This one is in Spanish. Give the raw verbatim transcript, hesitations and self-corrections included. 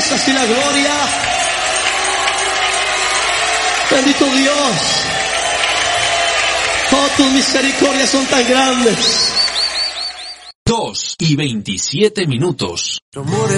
alabanzas y la gloria. Bendito Dios. Oh, tus misericordias son tan grandes. Dos y veintisiete minutos.